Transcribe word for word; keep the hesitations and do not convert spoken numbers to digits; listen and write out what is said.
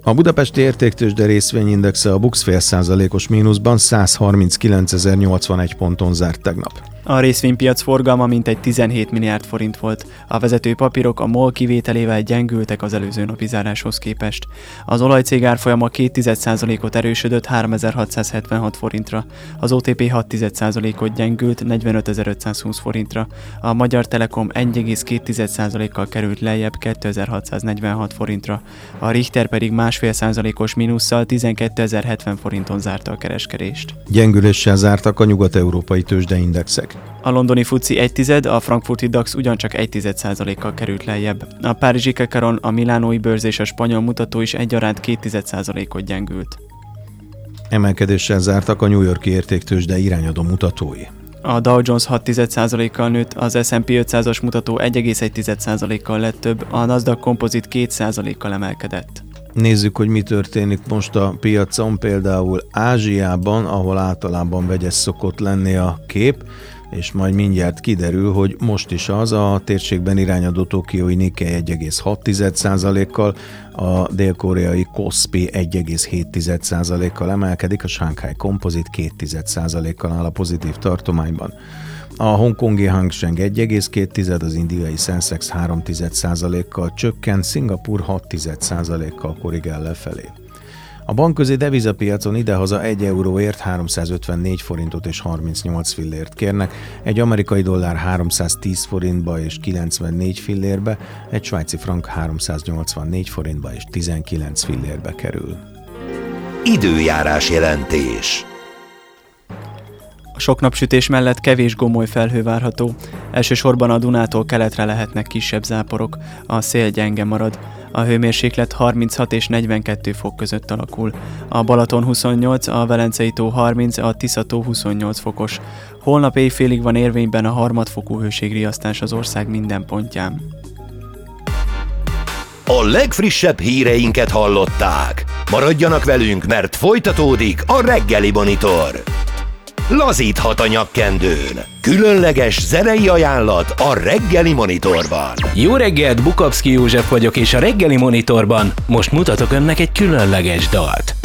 A budapesti értéktőzsde részvényindexe a Bux fél százalékos mínuszban százharminckilencezer-nyolcvanegy ponton zárt tegnap. A részvénypiac forgalma mintegy tizenhét milliárd forint volt. A vezető papírok a MOL kivételével gyengültek az előző napi záráshoz képest. Az olajcég árfolyama két egész egy százalékot erősödött háromezer-hatszázhetvenhat forintra. Az o té pé hat egész egy százalékot gyengült negyvenötezer-ötszázhúsz forintra. A Magyar Telekom egy egész két százalékkal került lejjebb kétezer-hatszáznegyvenhat forintra. A Richter pedig másfél százalékos mínusszal tizenkétezer-hetven forinton zárta a kereskedést. Gyengüléssel zártak a nyugat-európai tőzsdeindexek. A londoni fuci egy tized, a frankfurti dax ugyancsak egy tized százalékkal került lejjebb. A párizsi Kekaron, a milánói bőrz és a spanyol mutató is egyaránt két tized százalékot gyengült. Emelkedéssel zártak a New York-i értéktőzsde irányadó mutatói. A Dow Jones hat tized százalékkal nőtt, az es and pé ötszázas mutató egy egész egy tized százalékkal lett több, a Nasdaq Composite két százalékkal emelkedett. Nézzük, hogy mi történik most a piacon, például Ázsiában, ahol általában vegyes szokott lenni a kép, és majd mindjárt kiderül, hogy most is az. A térségben irányadó tokiói Nikkei egy egész hat tized százalékkal, a dél-koreai Kospi egy egész hét tized százalékkal emelkedik, a Shanghai Composite két tized százalékkal áll a pozitív tartományban. A hongkongi Hang Seng egy egész két tized, az indiai Sensex három tized százalékkal csökkent, Szingapur hat tized százalékkal korrigál lefelé. A bankközi devizapiacon idehaza egy euróért háromszázötvennégy forintot és harmincnyolc fillért kérnek, egy amerikai dollár háromszáztíz forintba és kilencvennégy fillérbe, egy svájci frank háromszáznyolcvannégy forintba és tizenkilenc fillérbe kerül. Időjárás jelentés. A sok napsütés mellett kevés gomoly felhő várható. Elsősorban a Dunától keletre lehetnek kisebb záporok, a szél gyenge marad. A hőmérséklet harminchat és negyvenkettő fok között alakul. A Balaton huszonnyolc, a Velencei-tó harminc, a Tisza-tó huszonnyolc fokos. Holnap éjfélig van érvényben a harmadfokú hőségriasztás az ország minden pontján. A legfrissebb híreinket hallották. Maradjanak velünk, mert folytatódik a Reggeli Monitor. Lazíthat a nyakkendőn. Különleges zenei ajánlat a Reggeli Monitorban. Jó reggelt, Bukowski József vagyok, és a Reggeli Monitorban most mutatok önnek egy különleges dalt.